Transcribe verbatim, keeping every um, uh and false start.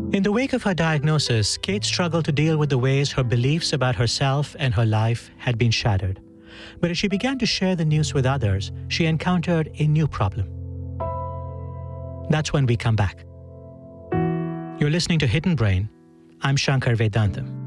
In the wake of her diagnosis, Kate struggled to deal with the ways her beliefs about herself and her life had been shattered. But as she began to share the news with others, she encountered a new problem. That's when we come back. You're listening to Hidden Brain. I'm Shankar Vedantam.